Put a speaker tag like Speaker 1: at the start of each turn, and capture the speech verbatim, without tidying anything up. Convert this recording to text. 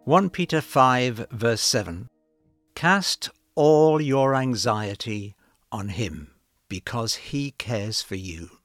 Speaker 1: First Peter five, verse seven. Cast all your anxiety on him, because he cares for you.